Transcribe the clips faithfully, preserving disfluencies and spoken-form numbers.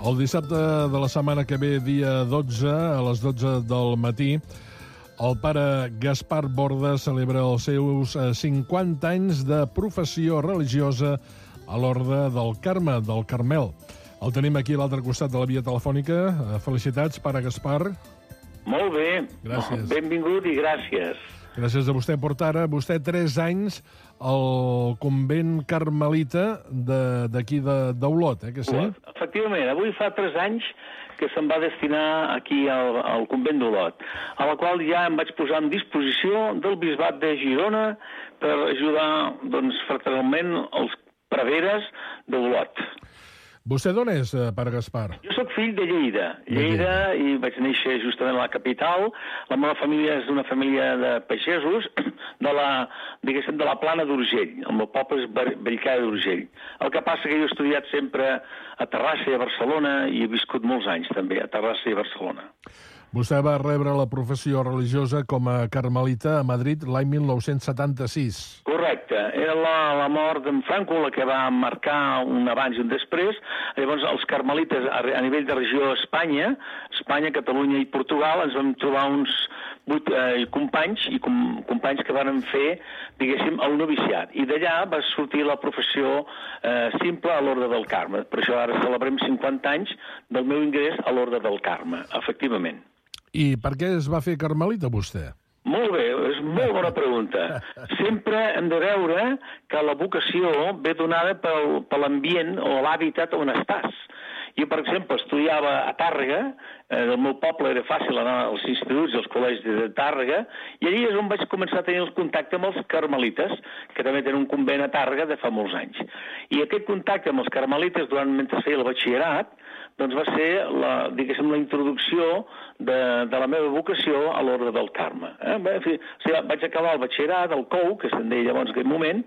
El dissabte de la setmana que ve, dia dotze, a les dotze del matí, el pare Gaspar Borda celebra els seus cinquanta anys de professió religiosa a l'Orde del Carme, del Carmel. El tenim aquí a l'altre costat de la via telefònica. Felicitats, pare Gaspar. Molt bé. Gràcies. Benvingut i gràcies. Gràcies a vostè. Porta ara vostè tres anys al convent carmelita d'aquí d'Olot, eh, que sí? Efectivament, avui fa tres anys que se'n va destinar aquí al, al convent d'Olot, a la qual ja em vaig posar en disposició del bisbat de Girona per ajudar, doncs, fraternalment els preveres d'Olot. Vostè d'on és, pare Gaspar? Jo sóc fill de Lleida, Lleida, i vaig néixer justament a la capital. La meva família és una família de pagesos de la, diguéssim, de la Plana d'Urgell. El meu poble és Bellcaire d'Urgell. El que passa que jo he estudiat sempre a Terrassa i a Barcelona i he viscut molts anys també a Terrassa i a Barcelona. Vostè va rebre la professió religiosa com a carmelita a Madrid l'any mil nou-cents setanta-sis. Correcte. Era la, la mort d'en Franco la que va marcar un abans i un després. Llavors, els carmelites a, a nivell de regió a Espanya, Espanya, Catalunya i Portugal, ens vam trobar uns vuit eh, companys i com, companys que varen fer, diguéssim, el noviciat. I d'allà va sortir la professió eh, simple a l'Orde del Carme. Per això ara celebrem cinquanta anys del meu ingrés a l'Orde del Carme, efectivament. I per què es va fer carmelita, vostè? Molt bé, és molt bona pregunta. Sempre hem de veure que la vocació ve donada pel, per l'ambient o l'hàbitat on estàs. Jo, per exemple, estudiava a Tàrrega, eh, del meu poble era fàcil anar als instituts i als col·legis de Tàrrega, i allí és on vaig començar a tenir el contacte amb els carmelites, que també tenen un convent a Tàrrega de fa molts anys. I aquest contacte amb els carmelites durant mentre feia el batxillerat, doncs va ser, la, diguéssim, la introducció de, de la meva vocació a l'Orde del Carme. Eh? En fi, o sigui, vaig acabar el batxillerat, el C O U, que se'n deia llavors en aquell moment,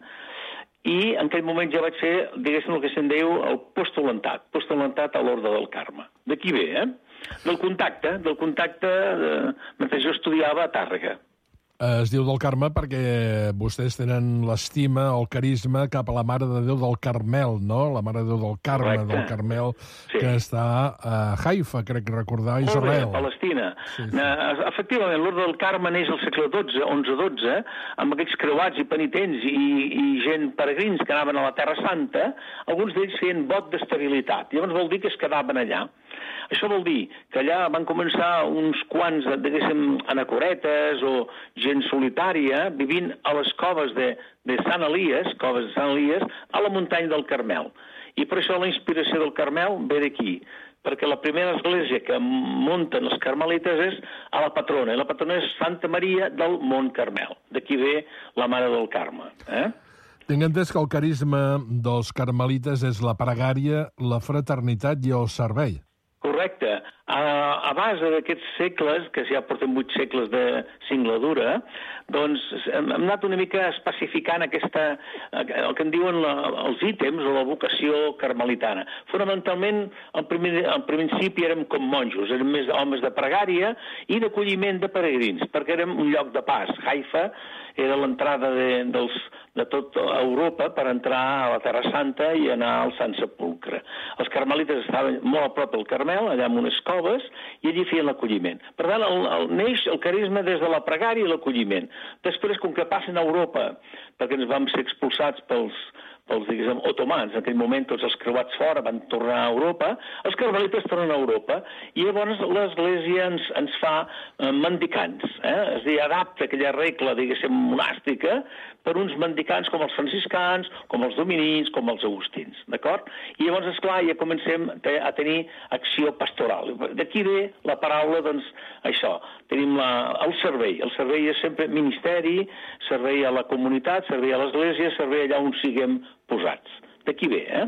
i en aquell moment ja vaig fer, diguéssim, el que se'n diu el postulantat, postulantat a l'Orde del Carme. D'aquí ve, eh? Del contacte, del contacte de, mentre jo estudiava a Tàrrega. Es diu del Carme perquè vostès tenen l'estima o el carisma cap a la Mare de Déu del Carmel, no? La Mare de Déu del Carme, correcte, del Carmel, sí, que està a Haifa, crec recordar, a Israel. Molt bé, Palestina. Sí, sí. Efectivament, l'Orde del Carme neix al segle dotze, onze dotze, amb aquells creuats i penitents i, i gent peregrins que anaven a la Terra Santa, alguns d'ells feien vot d'estabilitat. Llavors vol dir que es quedaven allà. Això vol dir que allà van començar uns quants, diguéssim, anacoretes o gent solitària vivint a les coves de, de Sant Elies, coves de Sant Elies, a la muntanya del Carmel. I per això la inspiració del Carmel ve d'aquí, perquè la primera església que munten els carmelites és a la patrona, i la patrona és Santa Maria del Mont Carmel. D'aquí ve la Mare del Carme. Eh? Tinc entès que el carisma dels carmelites és la pregària, la fraternitat i el servei. Correcte. A, a base d'aquests segles, que ja portem vuit segles de singladura, doncs hem, hem anat una mica especificant aquesta, el que en diuen la, els ítems o la vocació carmelitana. Fonamentalment, al, primer, al principi érem com monjos, érem més homes de pregària i d'acolliment de peregrins, perquè érem un lloc de pas. Haifa era l'entrada de, dels, de tot Europa per entrar a la Terra Santa i anar al Sant Sepulcre. Els carmelites estaven molt a prop del Carmel, allà en unes coves, i allí feien l'acolliment. Per tant, el, el, neix el carisma des de la pregària i l'acolliment. Després, com que passen a Europa, perquè ens vam ser expulsats pels, pels diguéssim, otomans, en aquell moment tots els creuats fora van tornar a Europa, els carmelites tornen a Europa, i llavors l'Església ens, ens fa eh, mendicants, eh? És a dir, adapta aquella regla, diguéssim, monàstica per uns mendicants com els franciscans, com els dominics, com els agustins, d'acord? I llavors, esclar, ja comencem a tenir acció pastoral. D'aquí ve la paraula, doncs, això, tenim la, el servei. El servei és sempre ministeri, servei a la comunitat, servei a l'Església, servei allà on siguem posats. D'aquí ve, eh?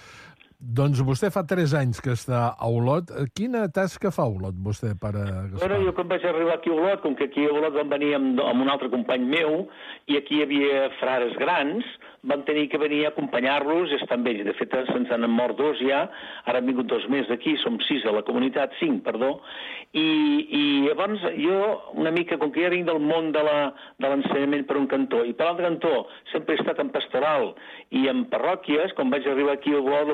Doncs vostè fa tres anys que està a Olot. Quina tasca fa a Olot, vostè, pare Gaspar? Bueno, jo quan vaig arribar aquí a Olot, com que aquí a Olot vam venir amb, amb un altre company meu, i aquí hi havia frares grans, vam tenir que venir a acompanyar-los i estar amb ells. De fet, se'ns han mort dos ja, ara han vingut dos més d'aquí, som sis a la comunitat, cinc, perdó, i, i llavors jo, una mica, com que ja vinc del món de l'ensenyament per un cantó, i per l'altre cantó sempre he estat en pastoral i en parròquies, quan vaig arribar aquí a Olot, el primer que vaig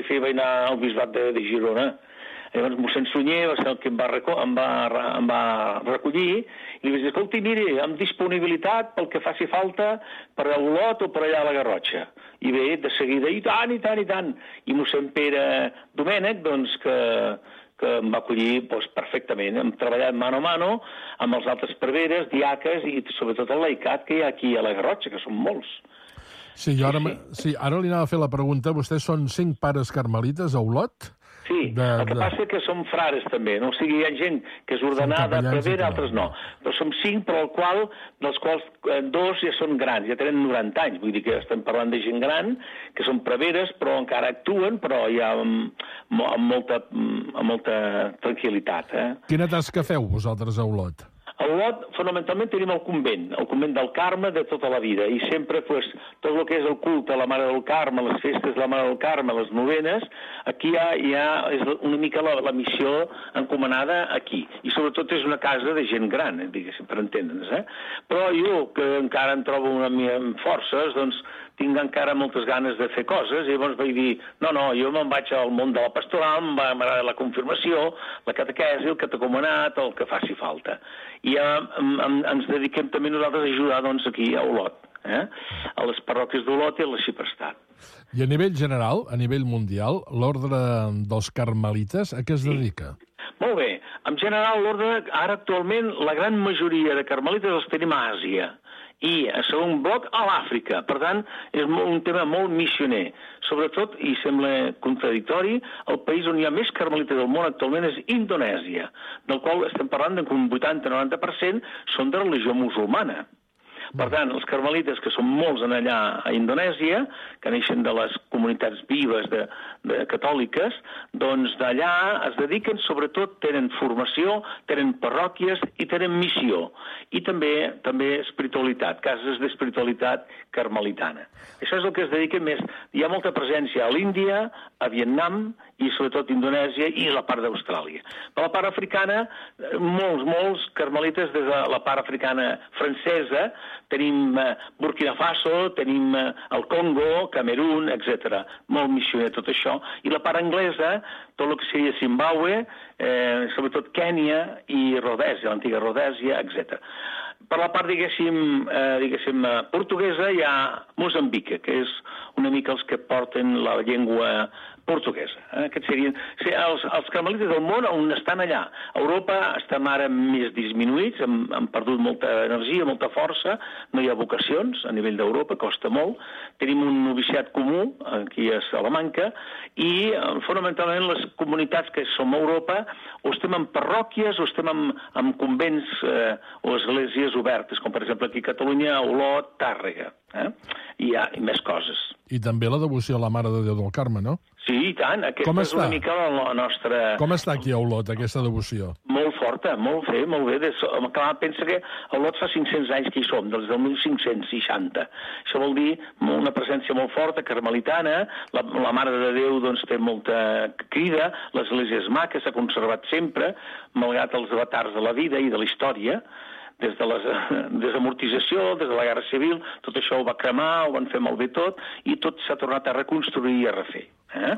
vaig fer vaig anar al bisbat de, de Girona. Llavors, mossèn Sunyer va ser el que em va, em va, em va recollir i li vaig dir, escolti, miri, amb disponibilitat pel que faci falta per a Olot o per allà a la Garrotxa. I bé, de seguida, i tant, i tant, i tant. I mossèn Pere Domènec, doncs, que, que em va acollir doncs, perfectament. Hem treballat mano a mano amb els altres preveres, diaques i sobretot el laicat que hi ha aquí a la Garrotxa, que són molts. Sí, jo ara, sí, sí. sí, ara li anava a fer la pregunta. Vostès són cinc pares carmelites a Olot? Sí, de, el que de... passa és que som frares també, no? O sigui, hi ha gent que és ordenada, prevera, altres no. Però som cinc, però el qual, dels quals eh, dos ja són grans, ja tenen noranta anys, vull dir que estem parlant de gent gran, que són preveres, però encara actuen, però ja amb, amb, molta, amb molta tranquil·litat. Eh? Quina tasca feu vosaltres a Olot? A Olot, fonamentalment, tenim el convent, el convent del Carme de tota la vida, i sempre, pues, tot el que és el culte a la Mare del Carme, les festes de la Mare del Carme, les novenes, aquí hi ha, hi ha és una mica la, la missió encomanada aquí. I sobretot és una casa de gent gran, eh, diguéssim, per entendre'ns, eh? Però jo, que encara em trobo una mica amb forces, doncs, tinc encara moltes ganes de fer coses, i llavors vaig dir, no, no, jo me'n vaig al món de la pastoral, m'agrada la confirmació, la catequesi, el catecomenat, el que faci falta. I ja ens dediquem també nosaltres a ajudar, doncs, aquí a Olot, eh? A les parròquies d'Olot i a l'arxiprestat. I a nivell general, a nivell mundial, l'ordre dels carmelites a què es dedica? Sí. Molt bé. En general, l'ordre, ara actualment, la gran majoria de carmelites els tenim a Àsia i, a segon bloc, a l'Àfrica. Per tant, és molt, un tema molt missioner. Sobretot, i sembla contradictori, el país on hi ha més carmelites del món actualment és Indonèsia, del qual estem parlant que un vuitanta a noranta per cent són de religió musulmana. Per tant, els carmelites, que són molts en allà a Indonèsia, que neixen de les comunitats vives de, de catòliques, doncs d'allà es dediquen, sobretot, tenen formació, tenen parròquies i tenen missió. I també també espiritualitat, cases d'espiritualitat carmelitana. Això és el que es dediquen més. Hi ha molta presència a l'Índia, a Vietnam i sobretot Indonèsia i la part d'Austràlia. Per la part africana, molts, molts carmelites des de la part africana francesa, tenim eh, Burkina Faso, tenim eh, el Congo, Camerún, etcètera. Molt missioner tot això. I la part anglesa, tot el que seria Zimbabue, eh, sobretot Kènia i Rodèsia, l'antiga Rodèsia, etcètera. Per la part, diguéssim, eh, diguéssim eh, portuguesa, hi ha Moçambic, que és una mica els que porten la llengua portuguesa. Eh? Aquests serien sí, els, els carmelites del món on estan allà. A Europa estan ara més disminuïts, han, han perdut molta energia, molta força, no hi ha vocacions a nivell d'Europa, costa molt. Tenim un noviciat comú, aquí a Salamanca, i fonamentalment les comunitats que som a Europa o estem en parròquies o estem en, en convents eh, o esglésies obertes, com per exemple aquí a Catalunya, Olot, Tàrrega. Eh? I hi ha i més coses. I també la devoció a la Mare de Déu del Carme, no? Sí, i tant. Aquesta Com és està? Una mica la nostra... Com està aquí a Olot, aquesta devoció? Molt forta, molt bé, molt bé. Clar, pensa que a Olot fa cinc-cents anys que hi som, des del mil cinc-cents seixanta. Això vol dir una presència molt forta, carmelitana, la, la Mare de Déu doncs, té molta crida, l'església és maca, s'ha conservat sempre, malgrat els avatars de la vida i de la història, des de la desamortització, des de la Guerra Civil, tot això ho va cremar, ho van fer malbé tot, i tot s'ha tornat a reconstruir i a refer. Eh?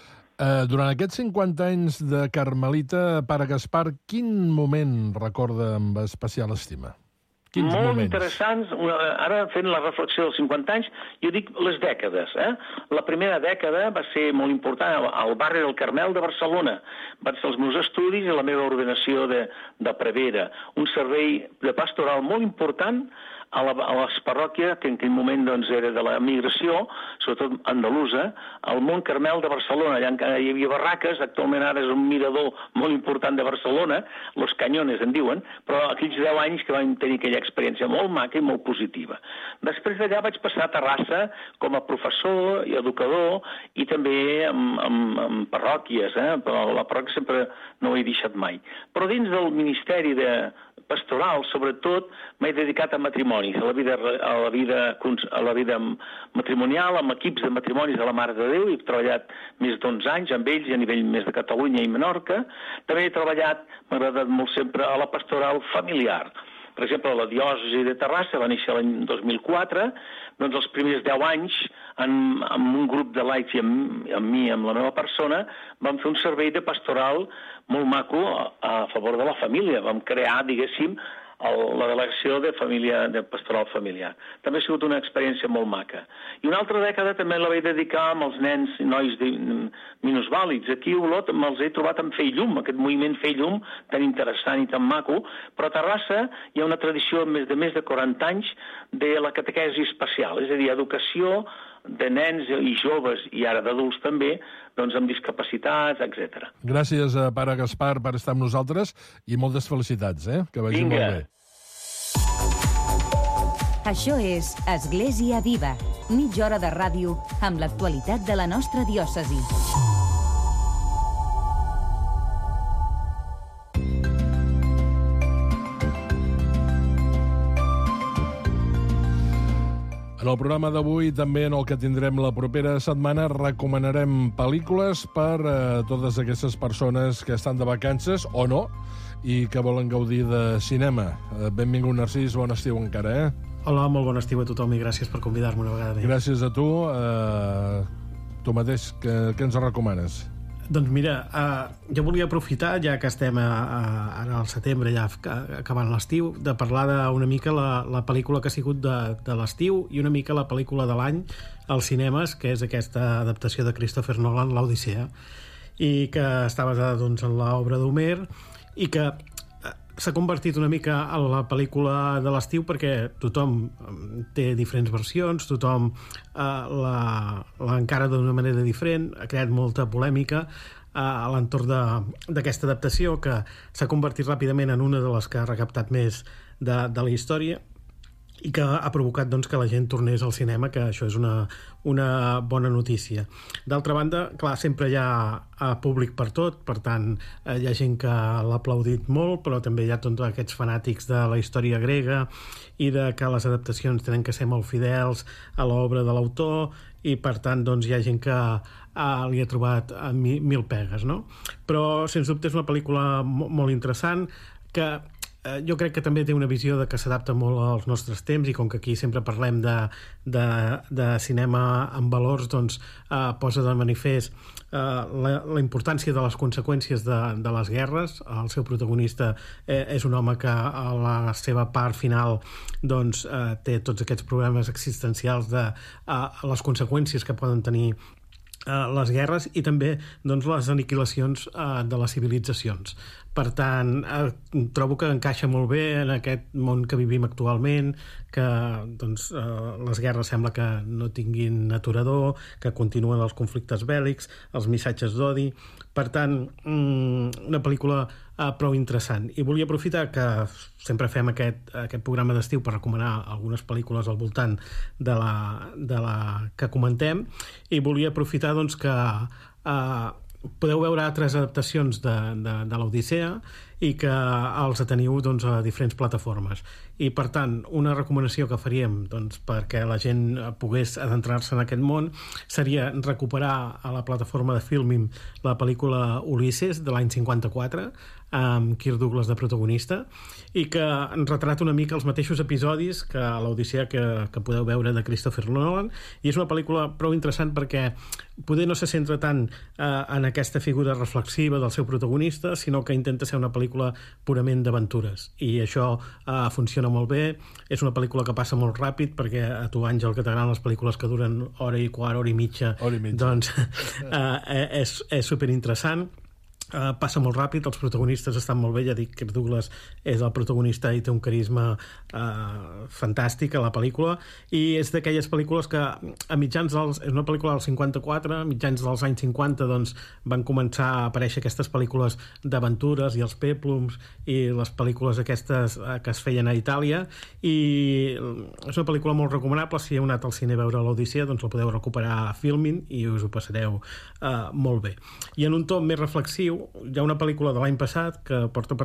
Uh, durant aquests cinquanta anys de Carmelita, pare Gaspar, quin moment recorda amb especial estima? Quins Molt moments? interessants. Ara, fent la reflexió dels cinquanta anys, jo dic les dècades. Eh? La primera dècada va ser molt important al barri del Carmel de Barcelona. Van ser els meus estudis i la meva ordenació de, de prevera. Un servei de pastoral molt important a, la, a les parròquies, que en aquell moment doncs, era de la migració, sobretot andalusa, al Mont Carmel de Barcelona. Allà hi havia barraques, actualment ara és un mirador molt important de Barcelona, Los Cañones en diuen, però aquells deu anys que vam tenir aquella experiència molt maca i molt positiva. Després d'allà vaig passar a Terrassa com a professor i educador i també amb, amb, amb parròquies, eh? Però la parròquia sempre no ho he deixat mai. Però dins del Ministeri de pastoral, sobretot, m'he dedicat a matrimonis, a la vida, a la vida, a la vida matrimonial, amb equips de matrimonis de la Mare de Déu, i he treballat més d'onze anys amb ells a nivell més de Catalunya i Menorca. També he treballat, m'ha agradat molt sempre, a la pastoral familiar. Per exemple, la diòcesi de Terrassa va néixer l'any dos mil quatre, doncs els primers deu anys, amb, amb un grup de laics i amb, amb mi, amb la meva persona, vam fer un servei de pastoral molt maco a, a favor de la família. Vam crear, diguéssim, el, la delegació de família de pastoral familiar. També ha sigut una experiència molt maca. I una altra dècada també la vaig dedicar amb els nens i nois de, minusvàlids. Aquí a Olot me'ls he trobat amb Fer Llum, aquest moviment Fer Llum tan interessant i tan maco, però a Terrassa hi ha una tradició de més de quaranta anys de la catequesi especial, és a dir, educació de nens i joves, i ara d'adults també, doncs amb discapacitats, etcètera. Gràcies, pare Gaspar, per estar amb nosaltres i moltes felicitats, eh? Que vagi Vinga. molt bé. Això és Església Viva, mitja hora de ràdio amb l'actualitat de la nostra diòcesi. En el programa d'avui, també en el que tindrem la propera setmana, recomanarem pel·lícules per a totes aquestes persones que estan de vacances, o no, i que volen gaudir de cinema. Benvingut, Narcís, bon estiu encara, eh? Hola, molt bon estiu a tothom i gràcies per convidar-me una vegada més. Gràcies a tu. Uh, tu mateix, què, què ens recomanes? Doncs mira, uh, jo volia aprofitar, ja que estem a, a, ara al setembre, ja acabant l'estiu, de parlar de una mica la, la pel·lícula que ha sigut de, de l'estiu i una mica la pel·lícula de l'any als cinemes, que és aquesta adaptació de Christopher Nolan, l'Odissea, i que està basada doncs, en l'obra d'Homer i que s'ha convertit una mica en la pel·lícula de l'estiu perquè tothom té diferents versions, tothom eh, l'encara d'una manera diferent, ha creat molta polèmica eh, a l'entorn d'aquesta adaptació que s'ha convertit ràpidament en una de les que ha recaptat més de, de la història i que ha provocat doncs, que la gent tornés al cinema, que això és una, una bona notícia. D'altra banda, clar, sempre hi ha públic per tot, per tant, hi ha gent que l'ha aplaudit molt, però també hi ha tots aquests fanàtics de la història grega i de que les adaptacions tenen que ser molt fidels a l'obra de l'autor i, per tant, doncs, hi ha gent que ah, li ha trobat mil, mil pegues, no? Però, sens dubte, és una pel·lícula molt interessant que jo crec que també té una visió de que s'adapta molt als nostres temps i com que aquí sempre parlem de, de, de cinema amb valors, doncs eh, posa de manifest eh, la, la importància de les conseqüències de, de les guerres. El seu protagonista eh, és un home que a la seva part final doncs, eh, té tots aquests problemes existencials de eh, les conseqüències que poden tenir les guerres i també doncs, les aniquilacions eh, de les civilitzacions. Per tant, eh, trobo que encaixa molt bé en aquest món que vivim actualment, que doncs, eh, les guerres sembla que no tinguin aturador, que continuen els conflictes bèl·lics, els missatges d'odi. Per tant, mm, una pel·lícula eh, prou interessant. I volia aprofitar que sempre fem aquest, aquest programa d'estiu per recomanar algunes pel·lícules al voltant de la, de la que comentem, i volia aprofitar doncs, que eh, podeu veure altres adaptacions de, de, de l'Odissea i que els teniu doncs, a diferents plataformes. I, per tant, una recomanació que faríem doncs, perquè la gent pogués adentrar-se en aquest món seria recuperar a la plataforma de Filmin la pel·lícula Ulisses de l'any cinquanta-quatre, amb Kirk Douglas de protagonista, i que retrata una mica els mateixos episodis que l'Odissea que, que podeu veure de Christopher Nolan, i és una pel·lícula prou interessant perquè poder no se centra tant eh, en aquesta figura reflexiva del seu protagonista, sinó que intenta ser una pel·lícula purament d'aventures, i això eh, funciona molt bé. És una pel·lícula que passa molt ràpid perquè a tu, Àngel, que t'agraden les pel·lícules que duren hora i quart, hora i mitja, hora i mitja. doncs eh, és, és superinteressant. Uh, passa molt ràpid, els protagonistes estan molt bé, ja dic que Douglas és el protagonista i té un carisma uh, fantàstic a la pel·lícula, i és d'aquelles pel·lícules que a mitjans dels, és una pel·lícula del cinquanta-quatre, a mitjans dels anys cinquanta doncs, van començar a aparèixer aquestes pel·lícules d'aventures i els peplums i les pel·lícules aquestes uh, que es feien a Itàlia, i és una pel·lícula molt recomanable. Si heu anat al cine a veure l'Odissea, doncs la podeu recuperar a Filmin i us ho passareu uh, molt bé. I en un to més reflexiu, hi ha una pel·lícula de l'any passat que porta per